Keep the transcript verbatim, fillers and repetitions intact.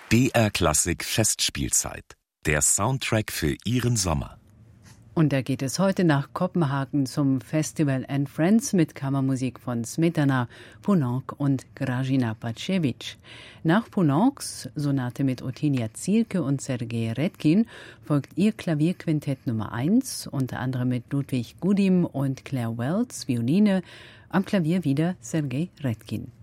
D R Klassik Festspielzeit. Der Soundtrack für Ihren Sommer. Und da geht es heute nach Kopenhagen zum Festival and Friends mit Kammermusik von Smetana, Poulenc und Grażyna Pacewicz. Nach Poulencs Sonate mit Otinia Zielke und Sergej Redkin folgt ihr Klavierquintett Nummer eins, unter anderem mit Ludwig Gudim und Claire Wells, Violine, am Klavier wieder Sergej Redkin.